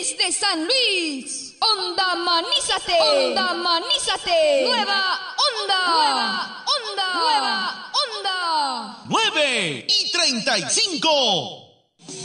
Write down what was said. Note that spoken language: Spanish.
Desde San Luis, Onda Manízate, Onda Manízate, Nueva Onda, Nueva Onda, Nueva Onda. 9:35.